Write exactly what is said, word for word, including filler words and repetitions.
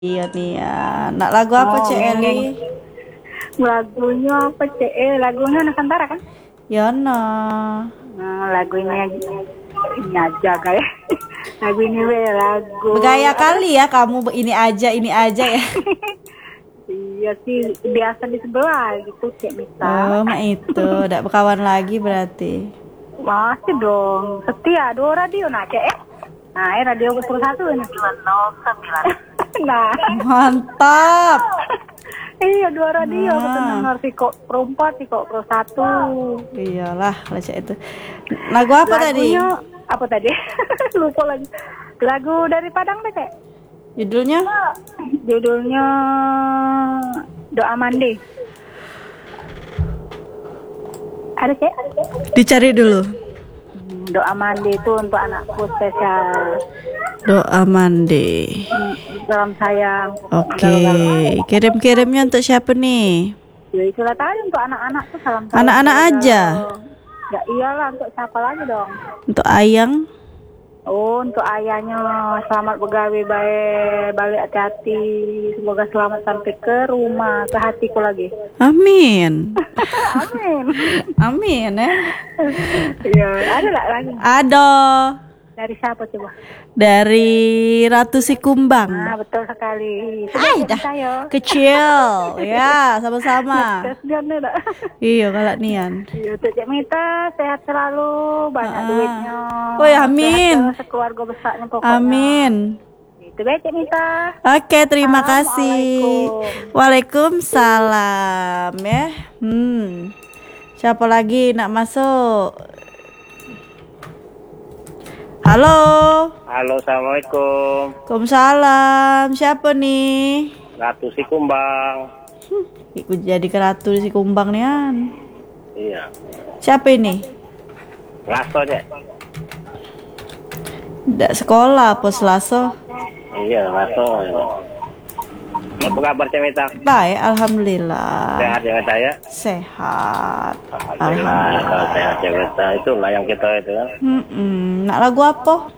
Iya nih ya. Nak lagu apa Oh, Cek Eli? lagunya apa cek? Eh, lagunya Nusantara kan? Yono. Hmm, lagu ini aja, ini aja kayak lagu ini we lagu. Bergaya apa? kali ya kamu ini aja ini aja ya. Iya sih biasa di sebelah gitu Cek Mita. Oh, mak itu udah berkawan lagi berarti. Masih dong, setia dua radio nak Cek eh. Nah, eh, radio ke satu ini nol sembilan. Nah, Mantap. iya dua radio Nah. pendengar Tiko Pro empat, Tiko Pro satu. Iyalah, lecek itu. Lagu apa tadi? Lagunya apa tadi? Lupa lagi. Lagu dari Padang deh Cek. Judulnya? Judulnya Doa Mandi. Ada Cek? Dicari dulu. Doa Mandi itu untuk anakku spesial. Doa mandi. Hmm, Dalam sayang. Oke, kirim-kirimnya untuk siapa nih? Ya itulah tadi untuk anak-anak tuh salam sayang. Anak-anak aja. Ya iyalah untuk siapa lagi dong? Untuk Ayang. Oh, untuk ayahnya selamat begawe baik, balik hati-hati. Semoga selamat sampai ke rumah, ke hatiku lagi. Amin. Amin. Amin ya. Ya, ada nggak lagi? Ada. Dari siapa coba? Dari Ratu Sikumbang. Nah, betul sekali. Ay, dah. Saya. Kecil. Ya, sama-sama. Kasihan deh, dak. Iya, kalau Nian. Iya, Cek Cek Mita sehat selalu, banyak Ah. duitnya. Oh ya, amin. Sehat sekeluarga besarnya pokoknya. Amin. Itu deh Cek Mita. Oke, terima kasih. Assalamualaikum. Waalaikumsalam ya. Hmm. Siapa lagi nak masuk? Halo. Halo, assalamualaikum. Waalaikumsalam. Siapa nih? Ratu Sikumbang. Ikut jadi ke Ratu Sikumbang nih An. Iya. Siapa ini? Laso Cek. Nggak sekolah apa Selasa? Iya, Laso. Apa kabar Cek Mita? Baik, alhamdulillah. Sehat ya Mita ya? Sehat. Alhamdulillah. Kalau sehat Cek Mita, itulah yang kita itu kan. Hmm, nak lagu apa?